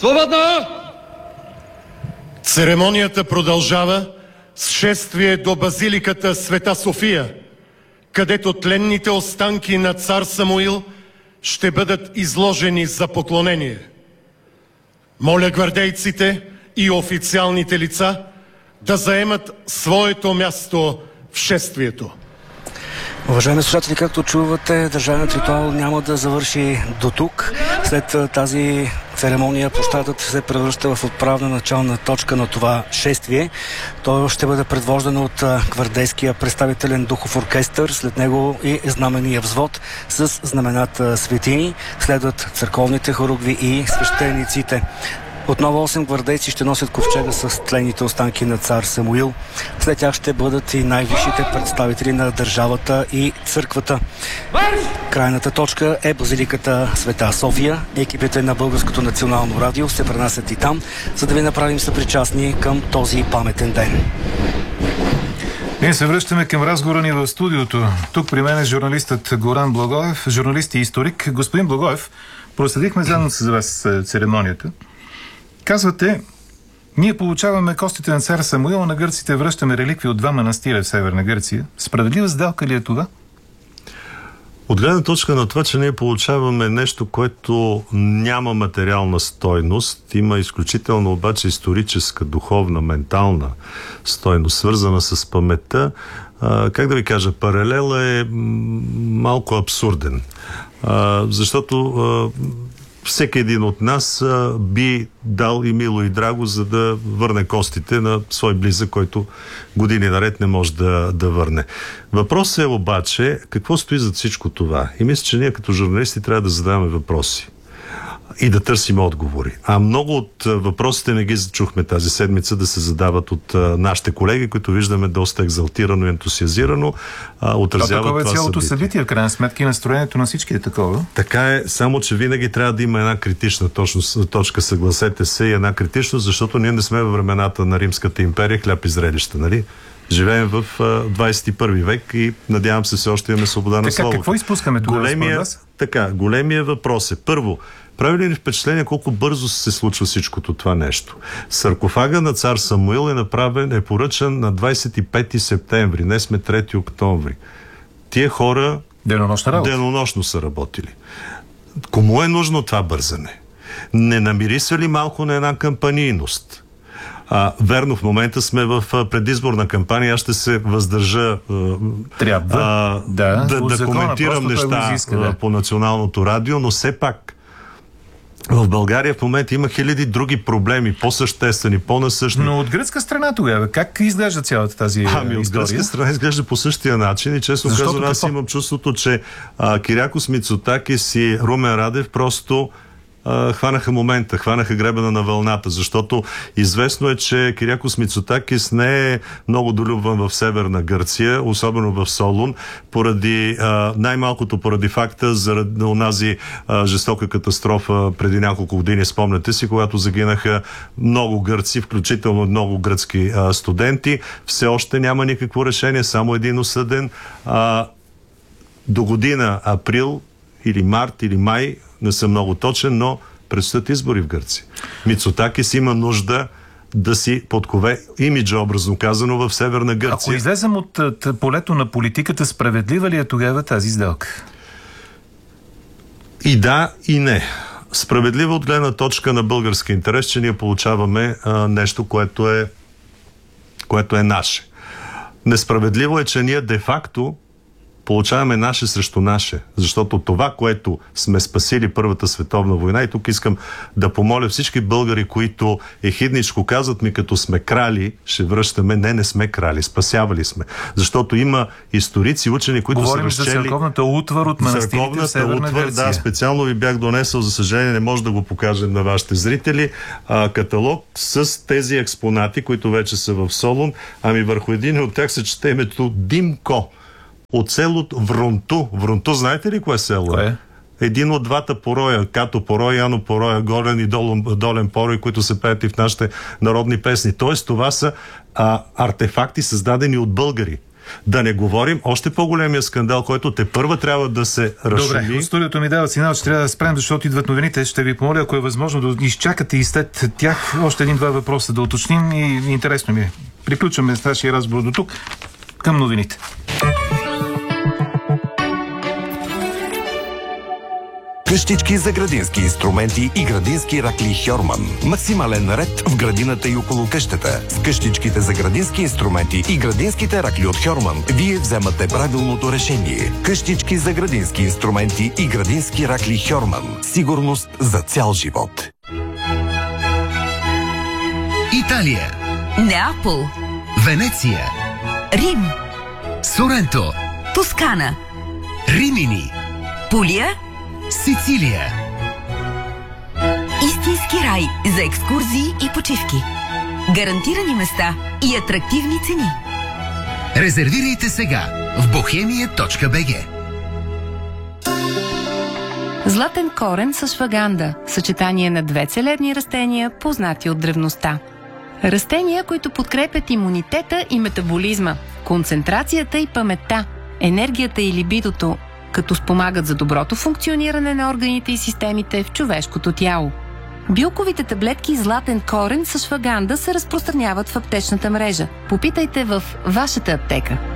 Свободно! Церемонията продължава с шествие до базиликата Света София, където тленните останки на цар Самуил ще бъдат изложени за поклонение. Моля гвардейците и официалните лица да заемат своето място в шествието. Уважаеми слушатели, както чувате, държавният ритуал няма да завърши до тук. След тази церемония площадът се превръща в отправна начална точка на това шествие. Той ще бъде предвождан от гвардейския представителен духов оркестър, след него и знамения взвод с знамената светини. Следват църковните хоругви и свещениците. Отново 8 гвардейци ще носят ковчега с тлените останки на цар Самуил. След тях ще бъдат и най-висшите представители на държавата и църквата. Крайната точка е базиликата Света София. Екипите на Българското национално радио се пренасят и там, за да ви направим съпричастни към този паметен ден. Ние се връщаме към разговора ни в студиото. Тук при мен е журналистът Горан Благоев, журналист и историк. Господин Благоев, проследихме заедно с вас церемонията. Казвате, ние получаваме костите на цар Самуил, а на гърците връщаме реликви от 2 манастира в Северна Гърция. Справедлива сделка ли е това? От гледна точка на това, че ние получаваме нещо, което няма материална стойност, има изключително обаче историческа, духовна, ментална стойност, свързана с паметта, как да ви кажа, паралела е малко абсурден. Защото всеки един от нас би дал и мило и драго, за да върне костите на свой близък, който години наред не може да върне. Въпросът е обаче какво стои зад всичко това. И мисля, че ние като журналисти трябва да задаваме въпроси и да търсим отговори. А много от въпросите не ги чухме тази седмица да се задават от нашите колеги, които виждаме доста екзалтирано и ентусиазирано отразяват това събитие. Цялото събитие, в крайна сметка, и настроението на всички е такова. Така е, само че винаги трябва да има една критична точка, съгласете се, и една критичност, защото ние не сме във времената на Римската империя, хляб и зрелища, нали? Живеем в 21 век и надявам се все още имаме свобода на словото. Какво изпускаме тогава според вас? Големия въпрос е, първо, прави ли впечатление колко бързо се случва всичкото това нещо? Саркофага на цар Самуил е поръчан на 25 септември, днес сме 3 октомври. Тия хора денонощно са работили. Кому е нужно това бързане? Не намирисва ли малко на една кампанийност? Верно, в момента сме в предизборна кампания. Аз ще се въздържа да коментирам неща по националното радио, но все пак в България в момента има хиляди други проблеми, по-съществени, по-насъщни. Но от гръцка страна тогава, как изглежда цялата тази история? От гръцка страна изглежда по същия начин и честно казвам, аз имам чувството, че Кирякос Мицотакис и Румен Радев просто хванаха момента, хванаха гребена на вълната, защото известно е, че Кирякос Мицотакис не е много долюбван в Северна Гърция, особено в Солун, най-малкото поради факта заради онази жестока катастрофа преди няколко години, спомняте си, когато загинаха много гърци, включително много гръцки студенти. Все още няма никакво решение, само един осъден. До година април или март или май, не съм много точен, но предстоят избори в Гърция. Мицотакис има нужда да си подкове имиджа, образно казано, в Северна Гърция. Ако излезем от полето на политиката, справедлива ли е тогава тази сделка? И да, и не. Справедлива от гледна точка на български интерес, че ние получаваме нещо, което е наше. Несправедливо е, че ние де-факто получаваме наше срещу наше, защото това, което сме спасили Първата световна война, и тук искам да помоля всички българи, които ехидничко казват ми, като сме крали, ще връщаме. Не сме крали, спасявали сме. Защото има историци, учени, които са разчели... Говорим за църковната утвар от манастирите в Северна Гърция. Да, специално ви бях донесъл, за съжаление не може да го покажем на вашите зрители, каталог с тези експонати, които вече са в Солун. Върху един от тях се чете името Димко от селото Вронту. Вронту, знаете ли кое село? Кое? Един от двата пороя, Като порой, Яно пороя, Горен и Долен порой, които се пеят и в нашите народни песни. Тоест, това са артефакти, създадени от българи. Да не говорим още по-големия скандал, който тепърва трябва да се разшуми. Добре, от студиото ми дава сигнал, че трябва да спрем, защото идват новините. Ще ви помоля, ако е възможно, да изчакате и след тях още един-два въпроса да уточним и интересно ми е. Приключваме с нашия разговор до тук към новините. Къщички за градински инструменти и градински ракли Хьорман. Максимален ред в градината и около къщата. С къщичките за градински инструменти и градинските ракли от Хьорман вие вземате правилното решение. Къщички за градински инструменти и градински ракли Хьорман. Сигурност за цял живот. Италия, Неапол, Венеция, Рим, Соренто, Тоскана, Римини, Пулия, Сицилия. истински рай за екскурзии и почивки. Гарантирани места и атрактивни цени. Резервирайте сега в bohemia.bg. Златен корен с ашваганда – съчетание на две целебни растения, познати от древността. Растения, които подкрепят имунитета и метаболизма, концентрацията и паметта, енергията и либидото, като спомагат за доброто функциониране на органите и системите в човешкото тяло. Билковите таблетки златен корен с ашваганда се разпространяват в аптечната мрежа. Попитайте в вашата аптека.